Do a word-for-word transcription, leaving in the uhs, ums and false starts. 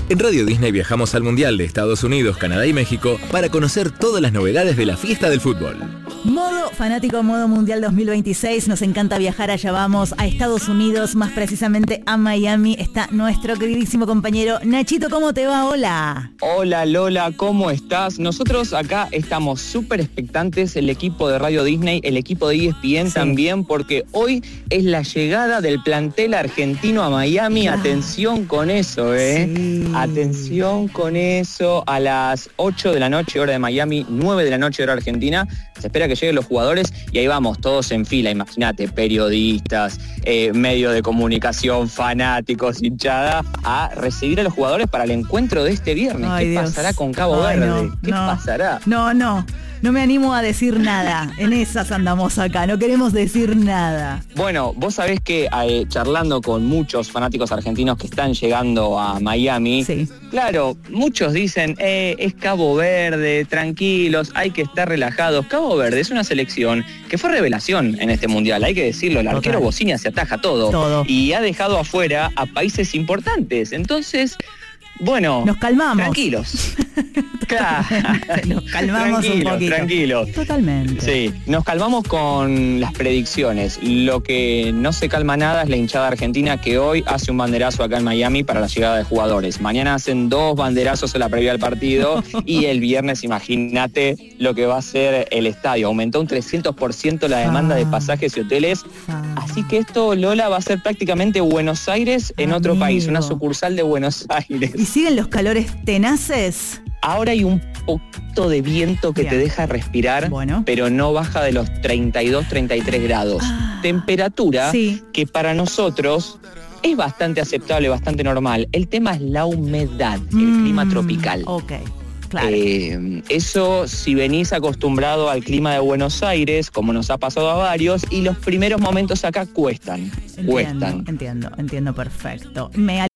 En Radio Disney viajamos al Mundial de Estados Unidos, Canadá y México para conocer todas las novedades de la fiesta del fútbol. Modo fanático, modo mundial dos mil veintiséis. Nos encanta viajar, allá vamos a Estados Unidos, más precisamente a Miami. Está nuestro queridísimo compañero Nachito. ¿Cómo te va? Hola. Hola Lola, ¿cómo estás? Nosotros acá estamos súper expectantes, el equipo de Radio Disney, el equipo de E S P N sí. también, porque hoy es la llegada del plantel argentino a Miami. Ah. Atención con eso, ¿eh? Sí. Atención con eso. A las ocho de la noche, hora de Miami, nueve de la noche, hora argentina. Se espera que lleguen los jugadores y ahí vamos, todos en fila. Imagínate, periodistas, eh, medios de comunicación, fanáticos, hinchada, a recibir a los jugadores para el encuentro de este viernes. Ay, ¿Qué Dios. pasará con Cabo Ay, Verde? No, ¿Qué no. pasará? No, no. No me animo a decir nada. En esas andamos acá, no queremos decir nada. Bueno, vos sabés que eh, charlando con muchos fanáticos argentinos que están llegando a Miami, sí. claro, muchos dicen, eh, es Cabo Verde, tranquilos, hay que estar relajados. Cabo Verde es una selección que fue revelación en este mundial, hay que decirlo. El arquero Bocina se ataja todo, todo y ha dejado afuera a países importantes. Entonces, bueno, nos calmamos. Tranquilos. Nos calmamos un poquito. Tranquilos. Totalmente. Sí, nos calmamos con las predicciones. Lo que no se calma nada es la hinchada argentina, que hoy hace un banderazo acá en Miami para la llegada de jugadores. Mañana hacen dos banderazos en la previa del partido y el viernes, imagínate lo que va a ser el estadio. Aumentó un trescientos por ciento la demanda ah. de pasajes y hoteles. Ah. Así que esto, Lola, va a ser prácticamente Buenos Aires en Amigo. otro país, una sucursal de Buenos Aires. ¿Y siguen los calores tenaces? Ahora hay un poquito de viento que Bien. te deja respirar, bueno. pero no baja de los treinta y dos, treinta y tres grados. Ah, Temperatura sí. que para nosotros es bastante aceptable, bastante normal. El tema es la humedad, mm, el clima tropical. Ok. Claro. Eh, eso si venís acostumbrado al clima de Buenos Aires, como nos ha pasado a varios, y los primeros momentos acá cuestan, entiendo, cuestan. Entiendo, entiendo perfecto. Me